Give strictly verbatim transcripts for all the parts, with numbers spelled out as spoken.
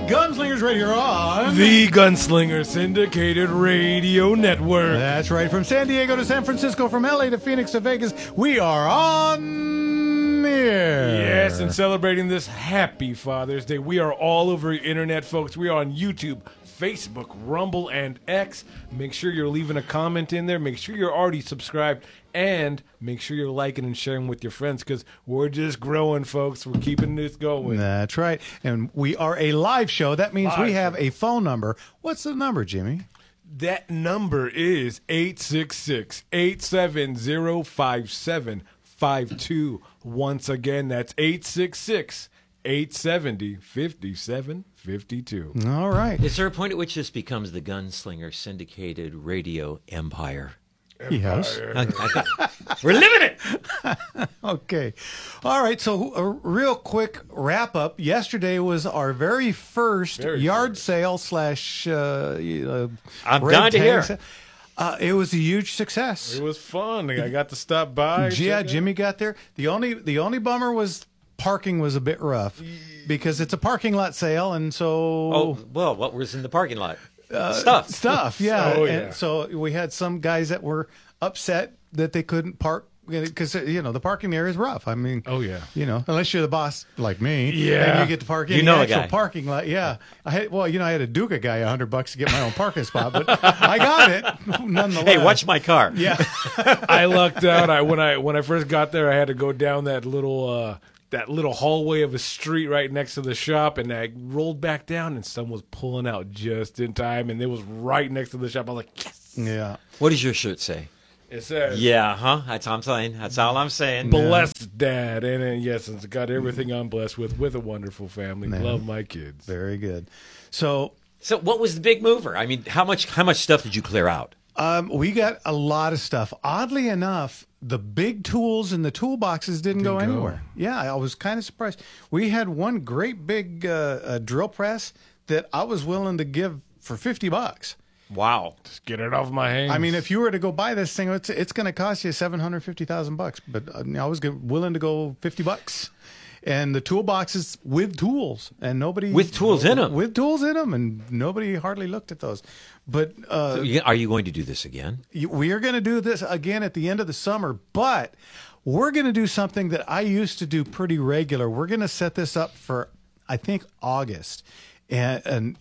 Gunslingers Radio on the Gunslinger Syndicated Radio Network. That's right. From San Diego to San Francisco, from L A to Phoenix to Vegas, we are on the air. Yes, and celebrating this happy Father's Day, we are all over the internet, folks. We are on YouTube, Facebook, Rumble, and X. Make sure you're leaving a comment in there. Make sure you're already subscribed. And make sure you're liking and sharing with your friends, because we're just growing, folks. We're keeping this going. That's right. And we are a live show. That means Live we have show. a phone number. What's the number, Jimmy? That number is eight six six, eight seven zero, five seven five two. Once again, that's eight six six, eight seven zero, five seven five two. All right. Is there a point at which this becomes the Gunslinger Syndicated Radio Empire? Yes. We're living it. Okay. All right. So, a real quick wrap up. Yesterday was our very first Very yard first. sale slash. Uh, uh, I'm red dying to tag hear. sale. Uh, it was a huge success. It was fun. I got to stop by. Yeah, check it Jimmy got there. The only the only bummer was parking was a bit rough because it's a parking lot sale, and so Oh, well, what was in the parking lot? Stuff. stuff. Yeah. Oh, And yeah. so we had some guys that were upset that they couldn't park because you know the parking area is rough. I mean, Oh, yeah. you know, unless you're the boss like me, Yeah. and you get to park in You the know a actual guy. parking lot. Yeah, I had well, you know, I had to duke a guy a hundred bucks to get my own parking spot, but I got it nonetheless. Hey, watch my car. Yeah. I lucked out. I when I when I first got there, I had to go down that little uh, that little hallway of a street right next to the shop, and I rolled back down, and someone was pulling out just in time, and it was right next to the shop. I was like, yes. Yeah. What does your shirt say? It says, Yeah, huh? That's all I'm saying. That's all I'm saying. blessed dad, and then yes, it's got everything I'm blessed with, with a wonderful family. Man. Love my kids. Very good. So So, what was the big mover? I mean, how much how much stuff did you clear out? um, we got a lot of stuff. Oddly enough, the big tools in the toolboxes didn't go Didn't go. anywhere. Yeah, I was kind of surprised. We had one great big uh, uh, drill press that I was willing to give for fifty bucks. Wow. Just get it off my hands. I mean, if you were to go buy this thing, it's it's going to cost you seven hundred fifty thousand bucks. But uh, I was go- willing to go fifty bucks, and the toolboxes with tools, and nobody With tools in 'em. with tools in them, and nobody hardly looked at those. But uh, So, you- are you going to do this again? you- we are going to do this again at the end of the summer, but we're going to do something that I used to do pretty regular. We're going to set this up for, I think, August, and, and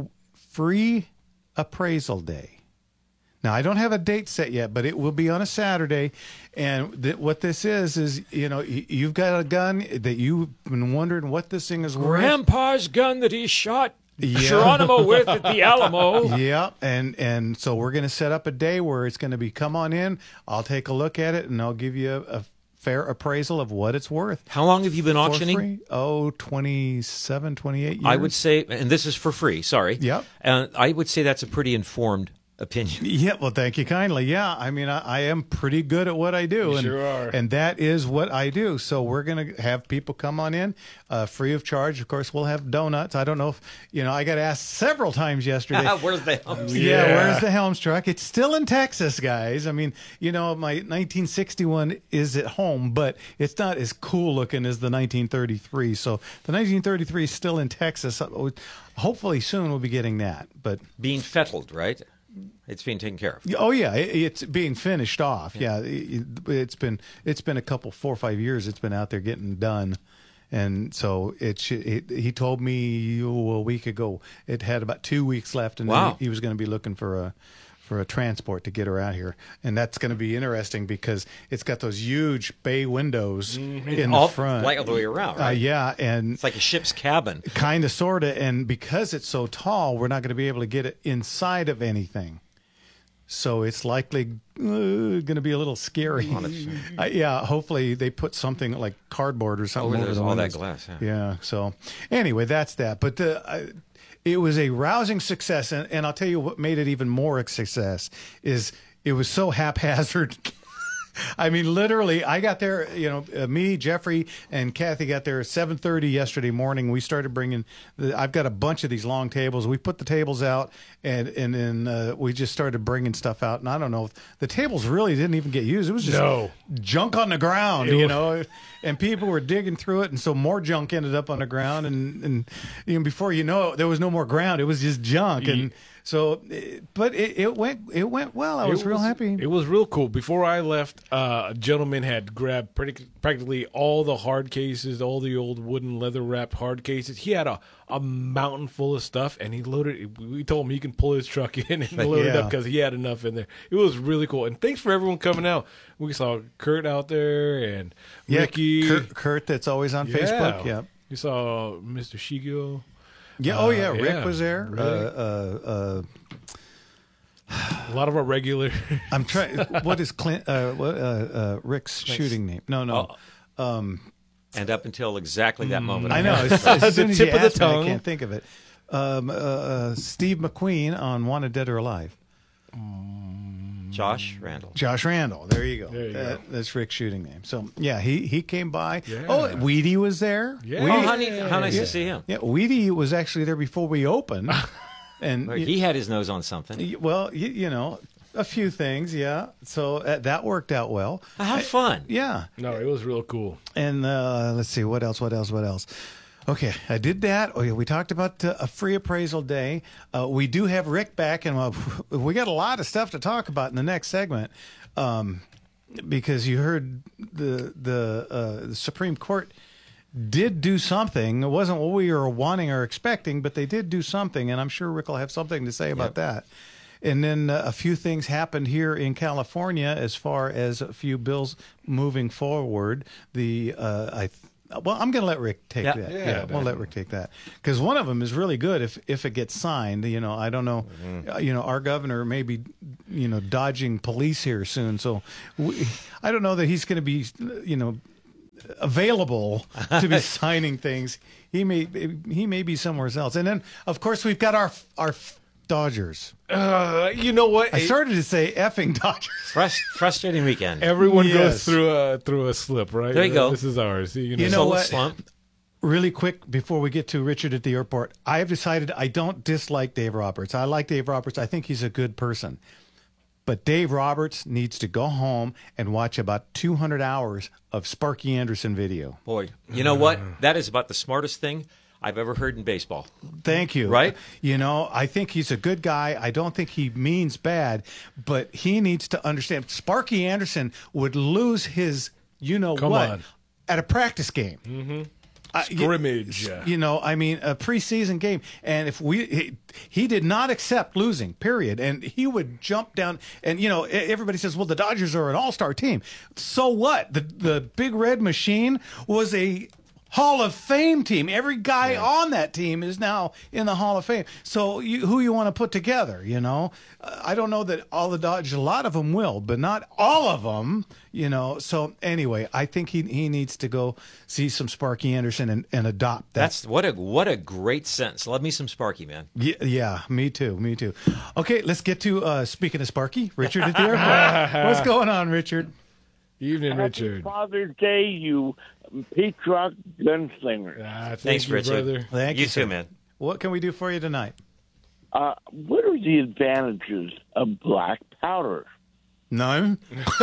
free appraisal day. Now, I don't have a date set yet, but it will be on a Saturday. And th- what this is, is, you know, y- you've got a gun that you've been wondering what this thing is worth. Grandpa's gun that he shot Yeah. Geronimo with at the Alamo. Yeah, and and so we're going to set up a day where it's going to be come on in. I'll take a look at it, and I'll give you a, a fair appraisal of what it's worth. How long have you been For auctioning? free? Oh, twenty-seven, twenty-eight years. I would say, and this is for free, sorry. Yep. Uh, I would say that's a pretty informed opinion. Yeah, well, thank you kindly. Yeah, I mean, I, I am pretty good at what I do. You and, sure are. And that is what I do. So we're going to have people come on in uh, free of charge. Of course, we'll have donuts. I don't know if, you know, I got asked several times yesterday. Where's the hell? Yeah, Yeah. where's the Helms truck? It's still in Texas, guys. I mean, you know, my nineteen sixty-one is at home, but it's not as cool looking as the nineteen thirty-three. So the nineteen thirty-three is still in Texas. Hopefully soon we'll be getting that. But Being fettled, right? It's being taken care of. oh yeah, it, it's being finished off. Yeah, it, it's been it's been a couple four or five years. It's been out there getting done. And so it, sh- it he told me oh, a week ago it had about two weeks left, and Wow. then he, he was going to be looking for a for a transport to get her out here, and that's going to be interesting because it's got those huge bay windows in All the front, like all the way around, Uh, right? yeah, and It's like a ship's cabin. kind of, sort of, and because it's so tall, we're not going to be able to get it inside of anything. So it's likely uh, going to be a little scary. Uh, yeah, hopefully they put something like cardboard or something Oh, over there's the all that windows. glass, yeah. Yeah. So anyway, that's that. But the, uh, it was a rousing success, and, and I'll tell you what made it even more a success is it was so haphazard. I mean, literally, I got there, you know, uh, me, Jeffrey, and Kathy got there at seven thirty yesterday morning. We started bringing, the, I've got a bunch of these long tables. We put the tables out, and and then uh, we just started bringing stuff out. And I don't know, if the tables really didn't even get used. It was just No. junk on the ground, It you was- know, and people were digging through it. And so more junk ended up on the ground. And, and you know, before you know it, there was no more ground. It was just junk. And so, eh, but it, it went it went well. I was, It real happy. It was real cool. Before I left, uh, a gentleman had grabbed pretty, practically all the hard cases, all the old wooden leather wrapped hard cases. He had a, a mountain full of stuff, and he loaded. We told him he can pull his truck in and load it Yeah. up because he had enough in there. It was really cool. And thanks for everyone coming out. We saw Kurt out there and Yeah, Ricky. Kurt, Kurt, that's always on Facebook. Yeah. You saw Mister Shigo. Yeah. Oh, yeah. Uh, Rick yeah, was there. Rick. Uh, uh, uh, A lot of our regular. I'm trying. What is Clint? Uh, what, uh, uh, Rick's shooting name? No, no. Um, And up until exactly that moment, I know. As, as The soon as tip you of the asked me, tongue. I can't think of it. Um, uh, uh, Steve McQueen on Wanted Dead or Alive. Josh Randall. Josh Randall. There you go. There you That- go. That's Rick's shooting name. So yeah, he he came by. Yeah. Oh, Weedy was there. Yeah. Oh, Weedy, how, neat, how nice Yeah. to see him. yeah, Weedy was actually there before we opened, and Well, He had his nose on something. y- well, you, you know, a few things, yeah. So uh, that worked out well. How fun. Yeah, No, it was real cool. and uh, let's see what else. What else? What else? Okay, I did that. Oh, yeah, we talked about uh, a free appraisal day. Uh, we do have Rick back, and uh, we got a lot of stuff to talk about in the next segment. Um, because you heard the the, uh, the Supreme Court did do something. It wasn't what we were wanting or expecting, but they did do something, and I'm sure Rick will have something to say about that. And then uh, a few things happened here in California as far as a few bills moving forward. The uh, I. Well, I'm going to let Rick take Yeah. that. Yeah, Yeah, we'll let Rick take that because one of them is really good if if it gets signed. You know, I don't know. Uh, you know, our governor may be, you know, dodging police here soon, so we, I don't know that he's going to be, you know, available to be signing things. He may he may be somewhere else. And then, of course, we've got our our Dodgers. Uh, you know what? I started to say effing Dodgers. Frust- frustrating weekend. Everyone Yes. goes through a through a slip, right? There you go. This is ours. You know, You know Soul what? slump. Really quick before we get to Richard at the airport, I have decided I don't dislike Dave Roberts. I like Dave Roberts. I think he's a good person. But Dave Roberts needs to go home and watch about two hundred hours of Sparky Anderson video. Boy, you know what? That is about the smartest thing I've ever heard in baseball. Thank you. Right? You know, I think he's a good guy. I don't think he means bad, but he needs to understand. Sparky Anderson would lose his, you know Come what, on. at a practice game. Mm-hmm. Scrimmage. You know, I mean, a preseason game. And if we, he, he did not accept losing, period. And he would jump down. And, you know, e- everybody says, well, the Dodgers are an all star team. So what? The, the Big Red Machine was a Hall of Fame team. Every guy on that team is now in the Hall of Fame. So you, who you want to put together, you know? Uh, I don't know that all the Dodgers, a lot of them will, but not all of them, you know? So anyway, I think he he needs to go see some Sparky Anderson and, and adopt that. That's what a what a great sentence. Love me some Sparky, man. Yeah, yeah, me too, me too. Okay, let's get to, uh, speaking of Sparky, Richard at the airport. What's going on, Richard? Evening, Happy Richard. Father's Day, you patriot gunslinger. Ah, thank Thanks, you, Richard. brother. Thank you you, too, sir. man. What can we do for you tonight? Uh, what are the advantages of black powder? None.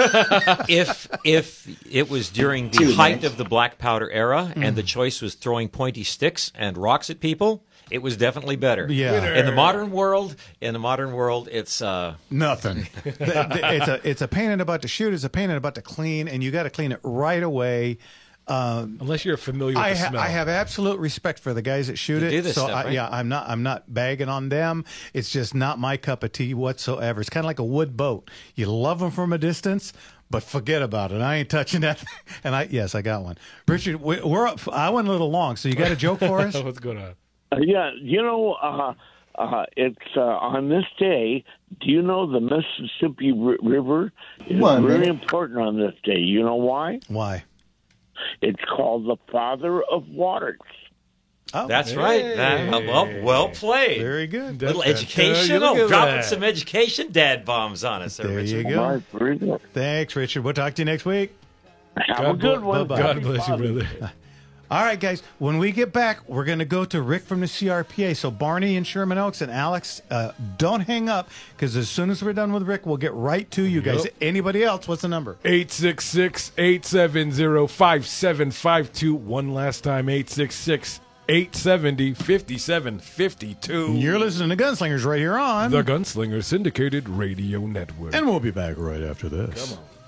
If if it was during the height of the black powder era and the choice was throwing pointy sticks and rocks at people, it was definitely better. Yeah. In the modern world, in the modern world, it's uh, Nothing. The- the- it's a it's a pain in the butt to shoot. It's a pain in the butt to clean, and you got to clean it right away. Um, Unless you're familiar with I, the ha- smell. I have absolute respect for the guys that shoot That it. do this so stuff, I, right? yeah, I'm not I'm not bagging on them. It's just not my cup of tea whatsoever. It's kind of like a wood boat. You love them from a distance, but forget about it. I ain't touching that. And I yes, I got one. Richard, we- we're up. I went a little long, so you got a joke for us? What's going on? Uh, yeah, you know, uh, uh, it's uh, on this day. Do you know the Mississippi R- River is One very minute. important on this day? You know why? Why? It's called the Father of Waters. Oh, That's Hey. right. That- well, well played. very good. Little Da, da, da. educational, Look at dropping that. some education dad bombs on us, there, There you Richard. go. All right, very good. Thanks, Richard. We'll talk to you next week. Have a God good bl- one. bye-bye. God bless you, brother. All right, guys. When we get back, we're going to go to Rick from the C R P A. So Barney and Sherman Oaks and Alex, uh, don't hang up, because as soon as we're done with Rick, we'll get right to you guys. Yep. Anybody else? What's the number? eight six six, eight seven zero, five seven five two. One last time, eight six six, eight seven zero, five seven five two. You're listening to Gunslingers right here on The Gunslinger Syndicated Radio Network. and we'll be back right after this. Come on.